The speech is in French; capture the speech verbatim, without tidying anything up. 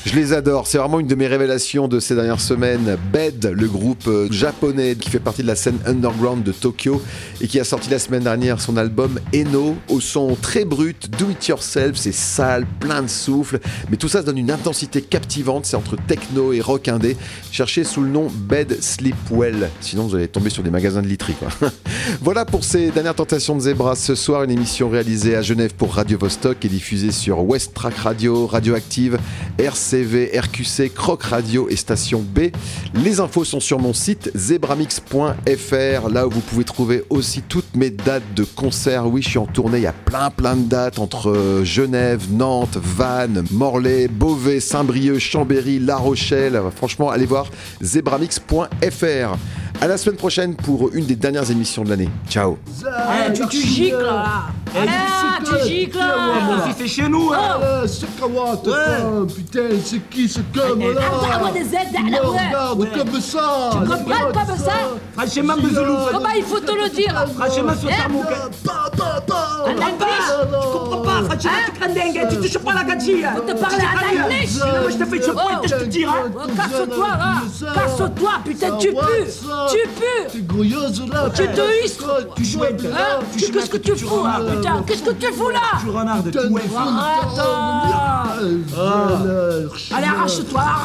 Je les adore, c'est vraiment une de mes révélations de ces dernières semaines. Bed, le groupe japonais qui fait partie de la scène underground de Tokyo et qui a sorti la semaine dernière son album Eno, au son très brut, do it yourself, c'est sale, plein de souffle, mais tout ça se donne une intensité captivante, c'est entre techno et rock indé. Cherchez sous le nom Bed Sleep Well, sinon vous allez tomber sur des magasins de literie, quoi. Voilà pour ces dernières tentations de Zebra. Ce soir, une émission réalisée à Genève pour Radio Vostok et diffusée sur West Track Radio, Radioactive, R C V, R Q C, Croc Radio et Station B. Les infos sont sur mon site zebramix point f r, là où vous pouvez trouver aussi toutes mes dates de concerts. Oui, je suis en tournée, il y a plein plein de dates entre Genève, Nantes, Vannes, Morlaix, Beauvais, Saint-Brieuc, Chambéry, La Rochelle. Franchement, allez voir zebramix point f r. À la semaine prochaine pour une des dernières émissions de l'année. Ciao. Eh, tu, tu gicles là. Eh, tu gicles là. Mon fils est chez nous. Ah, c'est Kawat, putain, c'est qui ce com là? Regarde-moi des aides, Il me regarde comme ça. Tu comprends comme ça? Franchement, Bezoulou. Comment il faut te le dire? Franchement, sur ta mouque. En anglais? Tu comprends pas, franchement, tu prends dingue, tu touches pas la gâchille. Faut te parler en anglais. Moi, je te fais, je pointe, je te tire. Casse-toi là. Casse-toi, putain, tu pues. Tu pues. T'es grouilleuse là. Tu te hisses. Tu chouettes. Hein? Qu'est-ce que tu fous là, putain? Qu'est-ce que tu fous là? Tu renardes, tu Arrête. Ah, Allez, arrache-toi.